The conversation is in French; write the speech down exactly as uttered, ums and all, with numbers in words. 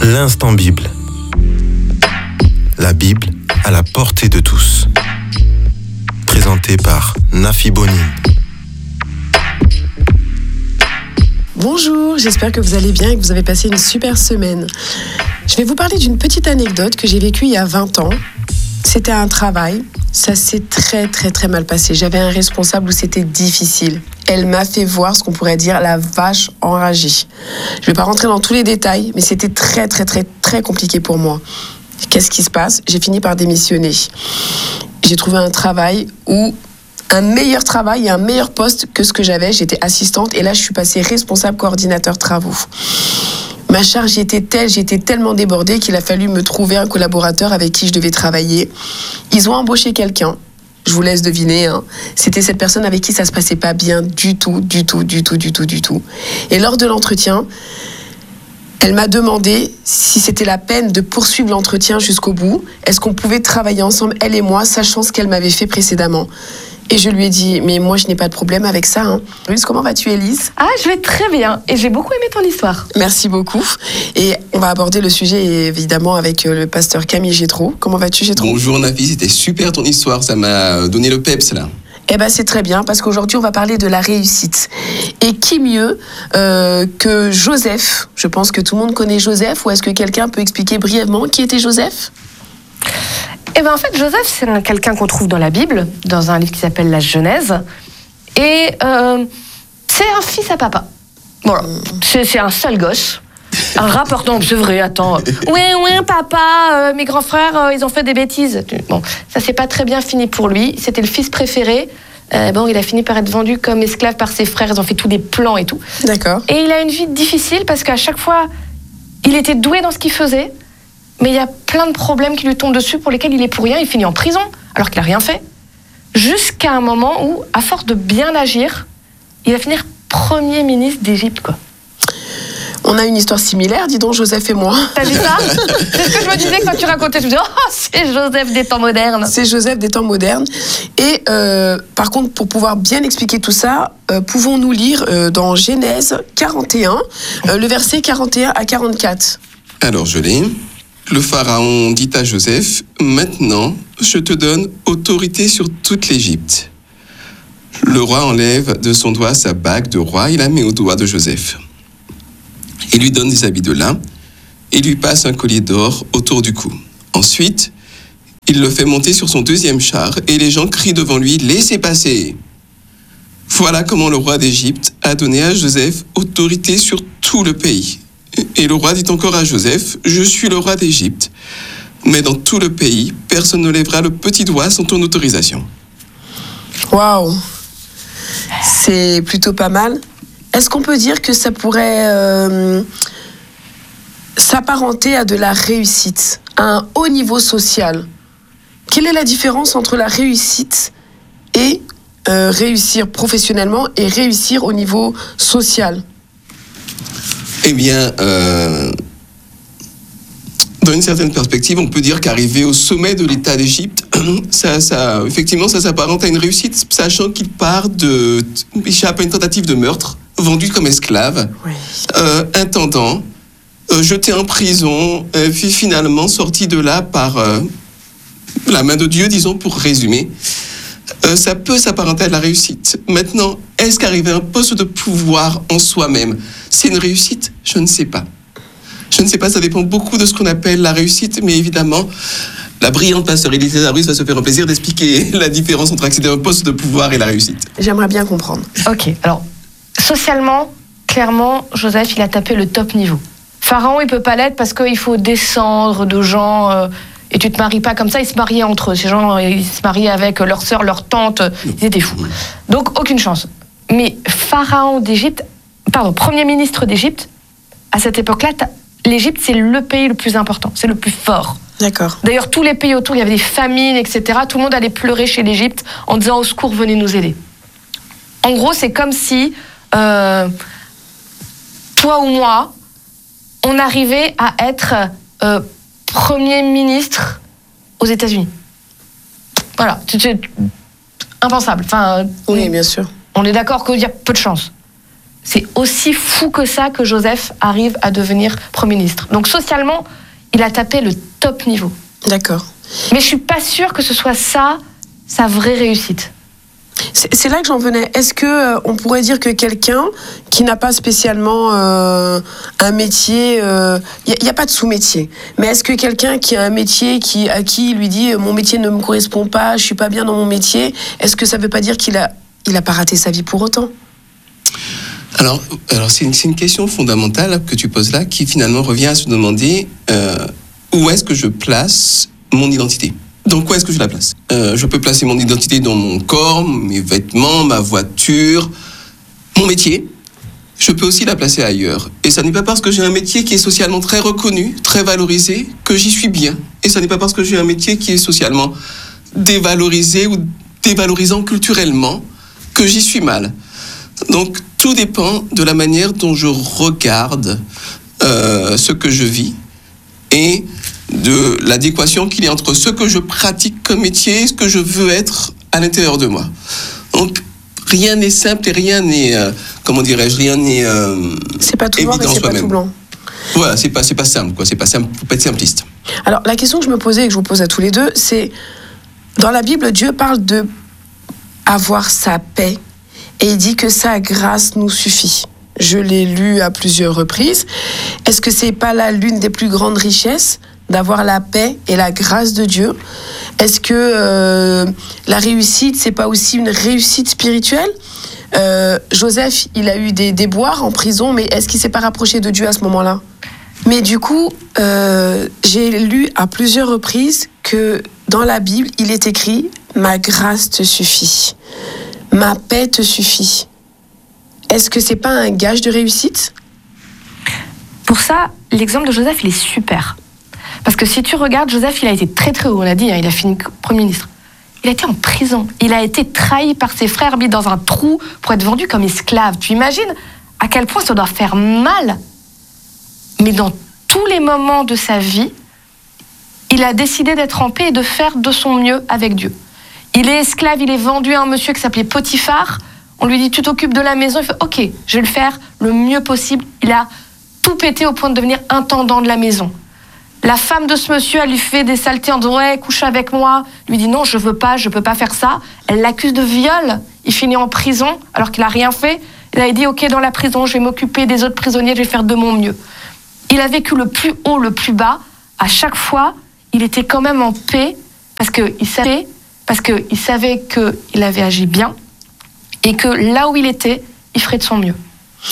L'instant Bible. La Bible à la portée de tous. Présenté par Nafi Bonine. Bonjour, j'espère que vous allez bien et que vous avez passé une super semaine. Je vais vous parler d'une petite anecdote que j'ai vécue il y a vingt ans. C'était un travail, ça s'est très très très mal passé. J'avais un responsable où c'était difficile. Elle m'a fait voir ce qu'on pourrait dire la vache enragée. Je ne vais pas rentrer dans tous les détails, mais c'était très très très très compliqué pour moi. Qu'est-ce qui se passe ? J'ai fini par démissionner. J'ai trouvé un travail où un meilleur travail et un meilleur poste que ce que j'avais. J'étais assistante et là je suis passée responsable coordinateur travaux. Ma charge était telle, j'étais tellement débordée qu'il a fallu me trouver un collaborateur avec qui je devais travailler. Ils ont embauché quelqu'un, je vous laisse deviner, hein. C'était cette personne avec qui ça se passait pas bien du tout, du tout, du tout, du tout, du tout. Et lors de l'entretien, elle m'a demandé si c'était la peine de poursuivre l'entretien jusqu'au bout. Est-ce qu'on pouvait travailler ensemble, elle et moi, sachant ce qu'elle m'avait fait précédemment ? Et je lui ai dit, mais moi, je n'ai pas de problème avec ça. Hein. Élise, comment vas-tu, Élise ? Ah, je vais très bien. Et j'ai beaucoup aimé ton histoire. Merci beaucoup. Et on va aborder le sujet, évidemment, avec le pasteur Camille Gétro. Comment vas-tu, Gétro ? Bonjour, Nafi. C'était super ton histoire. Ça m'a donné le peps, là. Eh ben, c'est très bien, parce qu'aujourd'hui, on va parler de la réussite. Et qui mieux euh, que Joseph ? Je pense que tout le monde connaît Joseph. Ou est-ce que quelqu'un peut expliquer brièvement qui était Joseph ? Eh bien, en fait, Joseph, c'est quelqu'un qu'on trouve dans la Bible, dans un livre qui s'appelle la Genèse. Et euh, c'est un fils à papa. Voilà. C'est, c'est un seul gosse. Un rappeur, non, c'est vrai, attends. Oui, oui, papa, euh, mes grands frères, euh, ils ont fait des bêtises. Bon, ça s'est pas très bien fini pour lui. C'était le fils préféré. Euh, bon, il a fini par être vendu comme esclave par ses frères. Ils ont fait tous des plans et tout. D'accord. Et il a une vie difficile parce qu'à chaque fois, il était doué dans ce qu'il faisait. Mais il y a plein de problèmes qui lui tombent dessus pour lesquels il est pour rien. Il finit en prison, alors qu'il n'a rien fait. Jusqu'à un moment où, à force de bien agir, il va finir Premier ministre d'Égypte, quoi. On a une histoire similaire, dis donc, Joseph et moi. T'as vu ça ? C'est ce que je me disais quand tu racontais. Je me disais, oh, c'est Joseph des temps modernes. C'est Joseph des temps modernes. Et euh, par contre, pour pouvoir bien expliquer tout ça, euh, pouvons-nous lire euh, dans Genèse quarante et un, euh, le verset quarante et un à quarante-quatre. Alors, je l'ai. Le pharaon dit à Joseph, « Maintenant, je te donne autorité sur toute l'Égypte. » Le roi enlève de son doigt sa bague de roi et la met au doigt de Joseph. Il lui donne des habits de lin et lui passe un collier d'or autour du cou. Ensuite, il le fait monter sur son deuxième char et les gens crient devant lui, « Laissez passer !» Voilà comment le roi d'Égypte a donné à Joseph autorité sur tout le pays. Et le roi dit encore à Joseph, « Je suis le roi d'Égypte, mais dans tout le pays, personne ne lèvera le petit doigt sans ton autorisation. » Waouh ! C'est plutôt pas mal. Est-ce qu'on peut dire que ça pourrait euh, s'apparenter à de la réussite, à un haut niveau social ? Quelle est la différence entre la réussite et euh, réussir professionnellement et réussir au niveau social ? Eh bien, euh, dans une certaine perspective, on peut dire qu'arriver au sommet de l'État d'Égypte, ça, ça, effectivement, ça s'apparente à une réussite, sachant qu'il part de, échappe à une tentative de meurtre, vendu comme esclave, oui. euh, intendant, euh, jeté en prison, euh, puis finalement sorti de là par euh, la main de Dieu, disons, pour résumer. Euh, ça peut s'apparenter à de la réussite. Maintenant, est-ce qu'arriver à un poste de pouvoir en soi-même, c'est une réussite ? Je ne sais pas. Je ne sais pas, ça dépend beaucoup de ce qu'on appelle la réussite, mais évidemment, la brillante pasteur Élise Arus va se faire un plaisir d'expliquer la différence entre accéder à un poste de pouvoir et la réussite. J'aimerais bien comprendre. Ok, alors, socialement, clairement, Joseph, il a tapé le top niveau. Pharaon, il peut pas l'être parce qu'il faut descendre de gens... Euh, Et tu te maries pas comme ça, ils se mariaient entre eux. Ces gens, ils se mariaient avec leur sœur, leur tante, ils étaient fous. Donc, aucune chance. Mais pharaon d'Égypte, pardon, premier ministre d'Égypte, à cette époque-là, l'Égypte, c'est le pays le plus important, c'est le plus fort. D'accord. D'ailleurs, tous les pays autour, il y avait des famines, et cetera. Tout le monde allait pleurer chez l'Égypte en disant « Au secours, venez nous aider ». En gros, c'est comme si, euh, toi ou moi, on arrivait à être... Euh, Premier ministre aux États-Unis. Voilà, c'est impensable. Enfin, oui, bien sûr. On est d'accord qu'il y a peu de chance. c'est aussi fou que ça que Joseph arrive à devenir Premier ministre. Donc socialement, il a tapé le top niveau. D'accord. Mais je suis pas sûre que ce soit ça, sa vraie réussite. C'est, c'est là que j'en venais. Est-ce que euh, on pourrait dire que quelqu'un qui n'a pas spécialement euh, un métier, il euh, n'y a, a pas de sous-métier, mais est-ce que quelqu'un qui a un métier qui, à qui il lui dit mon métier ne me correspond pas, je suis pas bien dans mon métier, est-ce que ça veut pas dire qu'il a, il a pas raté sa vie pour autant? Alors, alors c'est, une, c'est une question fondamentale que tu poses là, qui finalement revient à se demander euh, où est-ce que je place mon identité. Donc, où est-ce que je la place ? euh, Je peux placer mon identité dans mon corps, mes vêtements, ma voiture, mon métier. Je peux aussi la placer ailleurs. Et ça n'est pas parce que j'ai un métier qui est socialement très reconnu, très valorisé, que j'y suis bien. Et ça n'est pas parce que j'ai un métier qui est socialement dévalorisé ou dévalorisant culturellement que j'y suis mal. Donc, tout dépend de la manière dont je regarde euh, ce que je vis et de l'adéquation qu'il y a entre ce que je pratique comme métier et ce que je veux être à l'intérieur de moi. Donc, rien n'est simple et rien n'est, euh, comment dirais-je, rien n'est euh, c'est pas tout noir et c'est pas tout blanc. Voilà, c'est pas, c'est pas simple, quoi. C'est pas simple, faut pas être simpliste. Alors, la question que je me posais et que je vous pose à tous les deux, c'est, dans la Bible, Dieu parle de avoir sa paix et il dit que sa grâce nous suffit. Je l'ai lu à plusieurs reprises. Est-ce que c'est pas là l'une des plus grandes richesses, d'avoir la paix et la grâce de Dieu? Est-ce que euh, la réussite, c'est pas aussi une réussite spirituelle? euh, Joseph, il a eu des déboires en prison, mais est-ce qu'il s'est pas rapproché de Dieu à ce moment-là? Mais du coup, euh, j'ai lu à plusieurs reprises que dans la Bible, il est écrit « Ma grâce te suffit, ma paix te suffit ». Est-ce que c'est pas un gage de réussite? Pour ça, l'exemple de Joseph, il est super. Parce que si tu regardes, Joseph, il a été très très haut, on l'a dit, hein, il a fini Premier ministre. Il a été en prison, il a été trahi par ses frères, mis dans un trou pour être vendu comme esclave. Tu imagines à quel point ça doit faire mal? Mais dans tous les moments de sa vie, il a décidé d'être en paix et de faire de son mieux avec Dieu. Il est esclave, il est vendu à un monsieur qui s'appelait Potiphar. On lui dit, tu t'occupes de la maison. Il fait, ok, je vais le faire le mieux possible. Il a tout pété au point de devenir intendant de la maison. La femme de ce monsieur, elle lui fait des saletés en disant, ouais, couche avec moi. Il lui dit, non, je veux pas, je peux pas faire ça. Elle l'accuse de viol. Il finit en prison alors qu'il a rien fait. Il a dit, ok, dans la prison, je vais m'occuper des autres prisonniers, je vais faire de mon mieux. Il a vécu le plus haut, le plus bas. À chaque fois, il était quand même en paix parce qu'il savait, parce qu'il savait qu'il avait agi bien et que là où il était, il ferait de son mieux.